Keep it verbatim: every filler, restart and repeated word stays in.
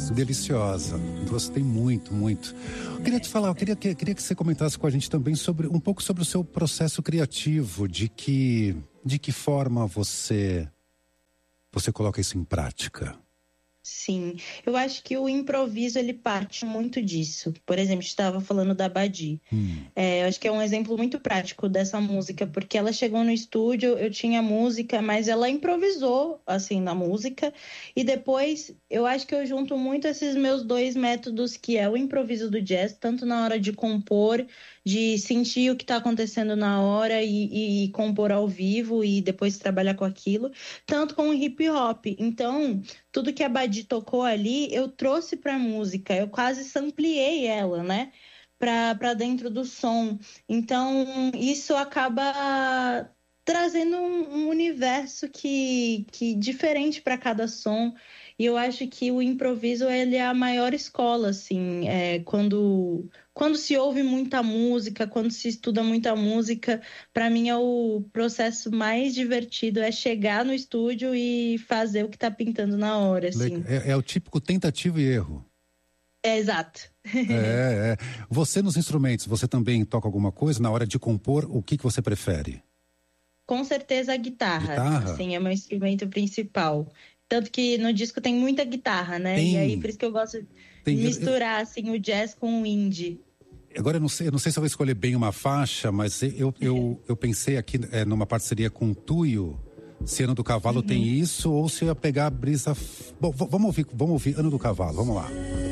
Deliciosa. Gostei muito, muito. Eu queria te falar, eu queria, que- queria que você comentasse com a gente também sobre um pouco sobre o seu processo criativo, de que, de que forma você, você coloca isso em prática. Sim, eu acho que o improviso ele parte muito disso. Por exemplo, a gente estava falando da Badi. Hum. É, eu acho que é um exemplo muito prático dessa música, porque ela chegou no estúdio, eu tinha música, mas ela improvisou assim na música. E depois eu acho que eu junto muito esses meus dois métodos, que é o improviso do jazz, tanto na hora de compor, de sentir o que está acontecendo na hora e, e compor ao vivo e depois trabalhar com aquilo, tanto com o hip hop. Então, tudo que a Badi tocou ali, eu trouxe para música, eu quase sampleei ela, né? Para dentro do som. Então, isso acaba trazendo um, um universo que, que diferente para cada som. E eu acho que o improviso ele é a maior escola, assim, é, quando, quando se ouve muita música, quando se estuda muita música, para mim é o processo mais divertido, é chegar no estúdio e fazer o que tá pintando na hora, assim. É, é o típico tentativa e erro. É exato. É, é. Você nos instrumentos, você também toca alguma coisa? Na hora de compor, o que, que você prefere? Com certeza a guitarra, Guitarra? assim, é meu instrumento principal. Tanto que no disco tem muita guitarra, né? Tem. E aí por isso que eu gosto de Tem- misturar assim o jazz com o indie. Agora eu não sei, eu não sei se eu vou escolher bem uma faixa, mas eu, eu, eu pensei aqui é, numa parceria com o Tuyo. Se Ano do Cavalo tem isso, ou se eu ia pegar a brisa. f- Bom, v- vamos ouvir, vamos ouvir Ano do Cavalo, vamos lá.